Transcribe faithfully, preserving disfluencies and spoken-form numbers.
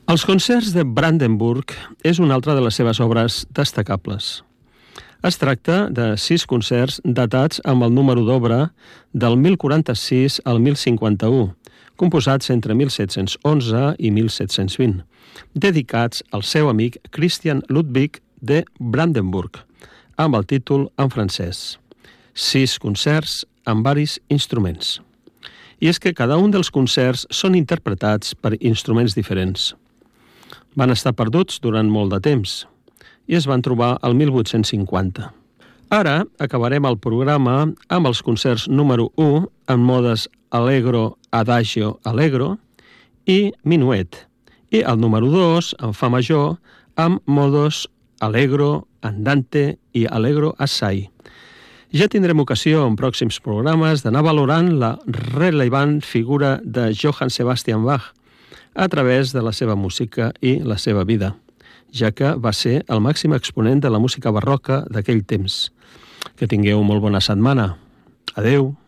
Els concerts de Brandenburg és una altra de les seves obres destacables. Es tracta de sis concerts datats amb el número d'obra del mil quaranta-sis al mil cinquanta-u, composats entre mil set-cents onze i mil set-cents vint, dedicats al seu amic Christian Ludwig de Brandenburg, amb el títol en francès. Sis concerts amb varis instruments. I és que cada un dels concerts són interpretats per instruments diferents. Van estar perduts durant molt de temps i es van trobar al mil vuit-cents cinquanta. Ara acabarem el programa amb els concerts número u en modes Allegro, Adagio, Allegro i Minuet, i el número dos en fa major amb modos Allegro, Andante i Allegro Assai. Ja tindrem ocasió en pròxims programes d'anar valorant la rellevant figura de Johann Sebastian Bach a través de la seva música i la seva vida, ja que va ser el màxim exponent de la música barroca d'aquell temps. Que tingueu molt bona setmana. Adeu.